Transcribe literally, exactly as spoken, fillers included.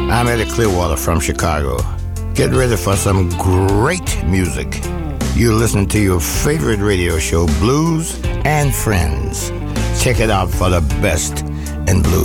I'm Eddie Clearwater from Chicago. Get ready for some great music. You're listening to your favorite radio show, Blues and Friends. Check it out for the best in blues.